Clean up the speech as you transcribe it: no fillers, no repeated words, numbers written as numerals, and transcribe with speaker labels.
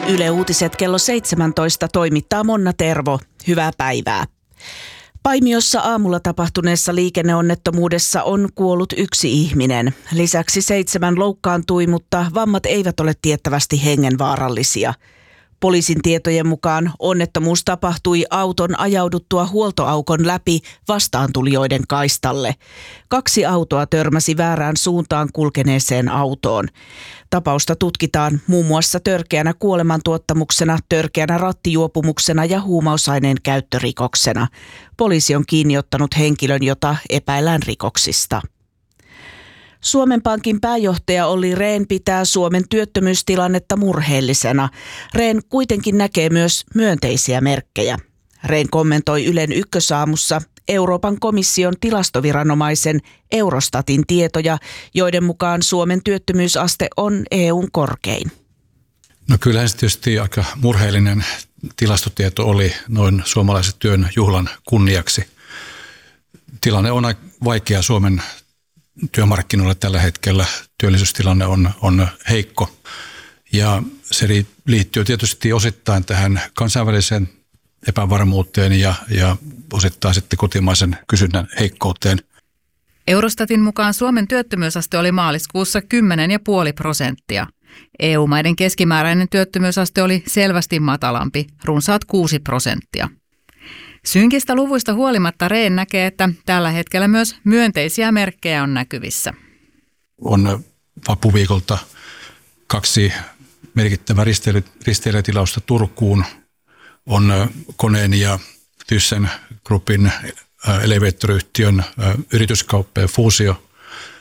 Speaker 1: Yle Uutiset kello 17 toimittaa Monna Tervo. Hyvää päivää. Paimiossa aamulla tapahtuneessa liikenneonnettomuudessa on kuollut 1 ihminen. Lisäksi 7 loukkaantui, mutta vammat eivät ole tiettävästi hengenvaarallisia. Poliisin tietojen mukaan onnettomuus tapahtui auton ajauduttua huoltoaukon läpi vastaantulijoiden kaistalle. 2 autoa törmäsi väärään suuntaan kulkeneeseen autoon. Tapausta tutkitaan muun muassa törkeänä kuolemantuottamuksena, törkeänä rattijuopumuksena ja huumausaineen käyttörikoksena. Poliisi on kiinni ottanut henkilön, jota epäillään rikoksista. Suomen Pankin pääjohtaja Olli Rehn pitää Suomen työttömyystilannetta murheellisena. Rehn kuitenkin näkee myös myönteisiä merkkejä. Rehn kommentoi Ylen Ykkösaamussa Euroopan komission tilastoviranomaisen Eurostatin tietoja, joiden mukaan Suomen työttömyysaste on EU:n korkein.
Speaker 2: No kyllähän se tietysti aika murheellinen tilastotieto oli noin suomalaisen työn juhlan kunniaksi. Tilanne on aika vaikea Suomen työmarkkinoilla tällä hetkellä. Työllisyystilanne on heikko ja se liittyy tietysti osittain tähän kansainväliseen epävarmuuteen ja osittain sitten kotimaisen kysynnän heikkouteen.
Speaker 3: Eurostatin mukaan Suomen työttömyysaste oli maaliskuussa 10,5%. EU-maiden keskimääräinen työttömyysaste oli selvästi matalampi, runsaat 6%. Synkistä luvuista huolimatta Rehn näkee, että tällä hetkellä myös myönteisiä merkkejä on näkyvissä.
Speaker 2: On vapuviikolta 2 merkittävää risteilijätilausta Turkuun. On Koneen ja ThyssenKruppin elevator-yhtiön yrityskauppa ja fuusio